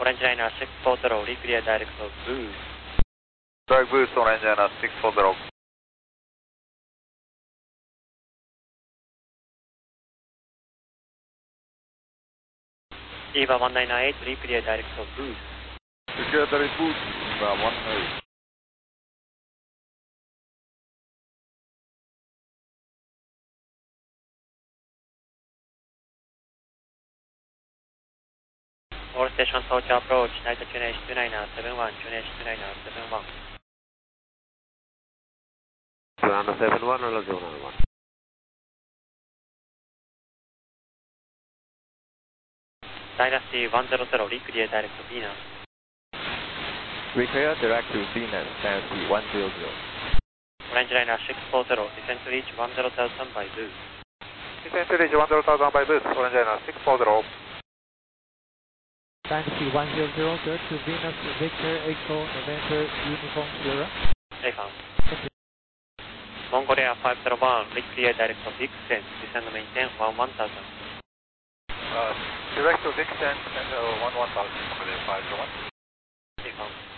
Orange Liner 640, re-clear direct of boost. Direct boost, Orange Liner 640. EVA 1998, re-clear direct of boost. Re-clear direct boost, EVA 1998. All station Tokyo approach, Night QNH 29er 71, QNH 29er 71. 71 or 091? Dynasty 100, re-clear direct to Venus. Re-clear direct to Venus, Dynasty 100. Orange Liner 640, descent to reach 10,000 by boost. Descent to reach 10,000 by boost, Orange Liner 640. Dynasty 100, go to Venus, Victor, Echo, November, Uniform, Sierra. Affirm. Mongolia 501, re-clear direct to Vixen, descend maintain 11,000. Direct to Vixen and 11,000, Mongolia 501. Affirm.